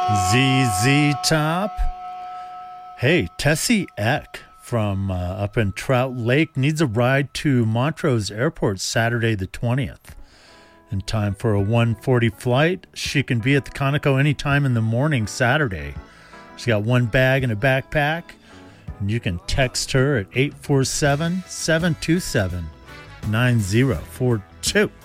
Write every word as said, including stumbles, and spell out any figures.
Z Z Top. Hey, Tessie Eck from uh, up in Trout Lake needs a ride to Montrose Airport Saturday the twentieth. In time for a one forty flight. She can be at the Conoco anytime in the morning Saturday. She's got one bag and a backpack. And you can text her at eight four seven, seven two seven, nine zero four two.